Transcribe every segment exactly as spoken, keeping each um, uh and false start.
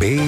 Bésame.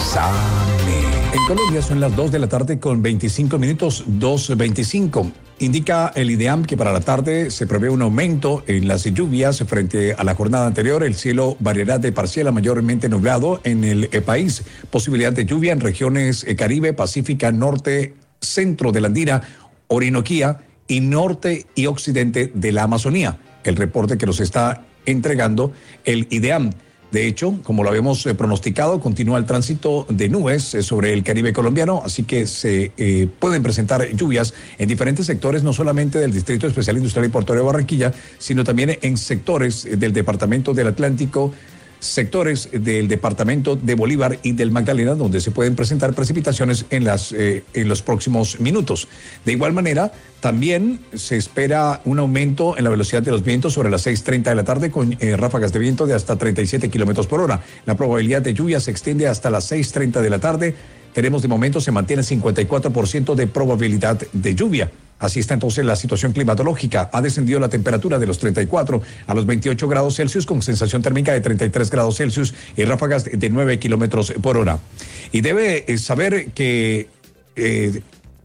En Colombia son las dos de la tarde con veinticinco minutos, dos veinticinco. Indica el IDEAM que para la tarde se prevé un aumento en las lluvias frente a la jornada anterior. El cielo variará de parcial a mayormente nublado en el eh, país. Posibilidad de lluvia en regiones eh, Caribe, Pacífica, Norte, Centro de la Andina, Orinoquía y Norte y Occidente de la Amazonía. El reporte que nos está entregando el IDEAM. De hecho, como lo habíamos eh, pronosticado, continúa el tránsito de nubes eh, sobre el Caribe colombiano, así que se eh, pueden presentar lluvias en diferentes sectores, no solamente del Distrito Especial Industrial y Portuario de Barranquilla, sino también en sectores eh, del Departamento del Atlántico, sectores del Departamento de Bolívar y del Magdalena, donde se pueden presentar precipitaciones en, las, eh, en los próximos minutos. De igual manera, también se espera un aumento en la velocidad de los vientos sobre las seis treinta de la tarde con eh, ráfagas de viento de hasta treinta y siete kilómetros por hora. La probabilidad de lluvia se extiende hasta las seis treinta de la tarde. Tenemos de momento, se mantiene cincuenta y cuatro por ciento de probabilidad de lluvia. Así está entonces la situación climatológica. Ha descendido la temperatura de los treinta y cuatro a los veintiocho grados Celsius con sensación térmica de treinta y tres grados Celsius y ráfagas de nueve kilómetros por hora. Y debe eh, saber que eh,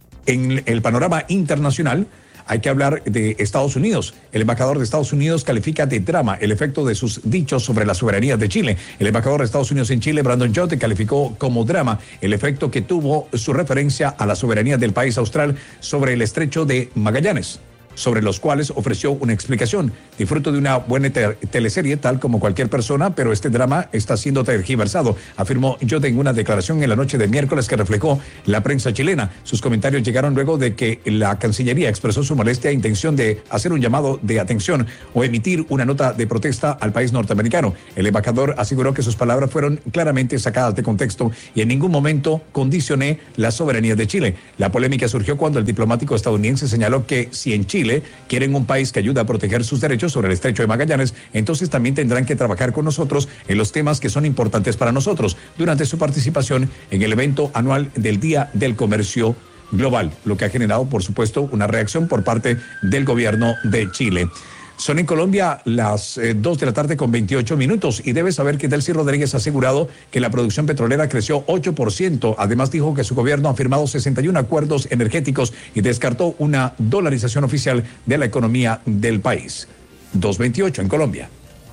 en el panorama internacional hay que hablar de Estados Unidos. El embajador de Estados Unidos califica de drama el efecto de sus dichos sobre la soberanía de Chile. El embajador de Estados Unidos en Chile, Brandon Jotte, calificó como drama el efecto que tuvo su referencia a la soberanía del país austral sobre el estrecho de Magallanes, sobre los cuales ofreció una explicación. Disfruto de una buena te teleserie, tal como cualquier persona, pero este drama está siendo tergiversado, afirmó Jotte en una declaración en la noche de miércoles que reflejó la prensa chilena. Sus comentarios llegaron luego de que la Cancillería expresó su molestia e intención de hacer un llamado de atención o emitir una nota de protesta al país norteamericano. El embajador aseguró que sus palabras fueron claramente sacadas de contexto y en ningún momento condicioné la soberanía de Chile. La polémica surgió cuando el diplomático estadounidense señaló que si en Chile quieren un país que ayude a proteger sus derechos sobre el estrecho de Magallanes, entonces también tendrán que trabajar con nosotros en los temas que son importantes para nosotros durante su participación en el evento anual del Día del Comercio Global, lo que ha generado, por supuesto, una reacción por parte del gobierno de Chile. Son en Colombia las eh, dos de la tarde con veintiocho minutos y debe saber que Delcy Rodríguez ha asegurado que la producción petrolera creció ocho por ciento. Además dijo que su gobierno ha firmado sesenta y uno acuerdos energéticos y descartó una dolarización oficial de la economía del país. dos veintiocho en Colombia.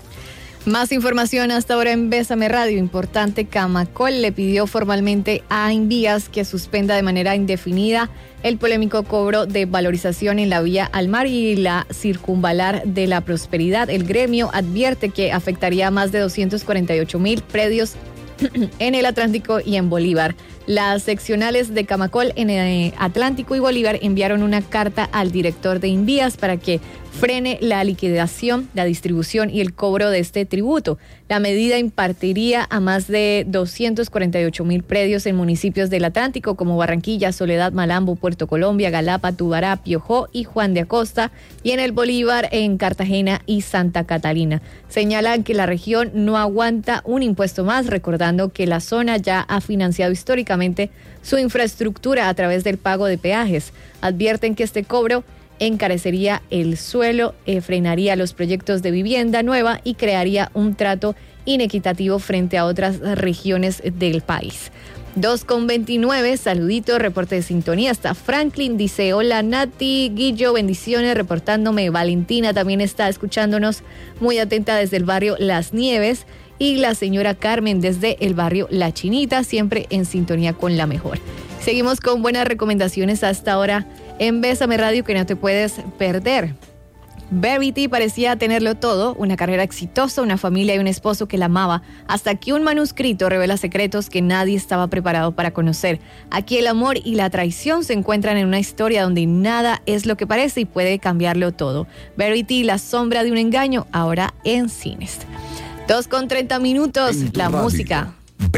Más información hasta ahora en Bésame Radio. Importante, Camacol le pidió formalmente a Invías que suspenda de manera indefinida el polémico cobro de valorización en la vía al mar y la circunvalar de la Prosperidad. El gremio advierte que afectaría a más de doscientos cuarenta y ocho mil predios en el Atlántico y en Bolívar. Las seccionales de Camacol en el Atlántico y Bolívar enviaron una carta al director de Invías para que frene la liquidación, la distribución y el cobro de este tributo. La medida impartiría a más de doscientos cuarenta y ocho mil predios en municipios del Atlántico como Barranquilla, Soledad, Malambo, Puerto Colombia, Galapa, Tubará, Piojó y Juan de Acosta, y en el Bolívar en Cartagena y Santa Catalina. Señalan que la región no aguanta un impuesto más, recordando que la zona ya ha financiado históricamente su infraestructura a través del pago de peajes. Advierten que este cobro encarecería el suelo, eh, frenaría los proyectos de vivienda nueva y crearía un trato inequitativo frente a otras regiones del país. dos con veintinueve, saludito, reporte de sintonía. Hasta Franklin dice, hola Nati, Guillo, bendiciones, reportándome. Valentina también está escuchándonos, muy atenta desde el barrio Las Nieves. Y la señora Carmen desde el barrio La Chinita, siempre en sintonía con la mejor. Seguimos con buenas recomendaciones hasta ahora en Bésame Radio que no te puedes perder. Verity parecía tenerlo todo, una carrera exitosa, una familia y un esposo que la amaba, hasta que un manuscrito revela secretos que nadie estaba preparado para conocer. Aquí el amor y la traición se encuentran en una historia donde nada es lo que parece y puede cambiarlo todo. Verity, la sombra de un engaño, ahora en cines. Dos con treinta minutos, la radio. Música.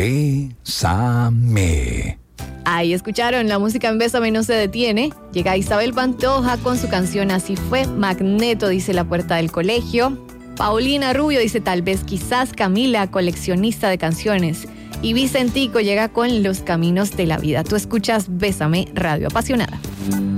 Bésame. Ahí escucharon, la música en Bésame no se detiene. Llega Isabel Pantoja con su canción Así Fue. Magneto dice La Puerta del Colegio. Paulina Rubio dice Tal vez quizás. Camila, coleccionista de canciones. Y Vicentico llega con Los Caminos de la Vida. Tú escuchas Bésame Radio Apasionada.